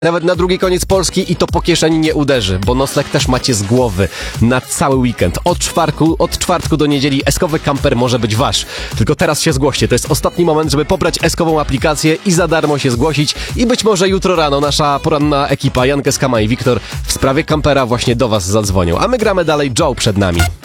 Nawet na drugi koniec Polski i to po kieszeni nie uderzy, bo nocleg też macie z głowy na cały weekend. Od czwartku do niedzieli Eskowy Camper może być wasz. Tylko teraz się zgłoście, to jest ostatni moment, żeby pobrać Eskową aplikację i za darmo się zgłosić i być może jutro rano nasza poranna ekipa Jankę Skama i Wiktor w sprawie kampera właśnie do was zadzwonią. A my gramy dalej, Joe przed nami.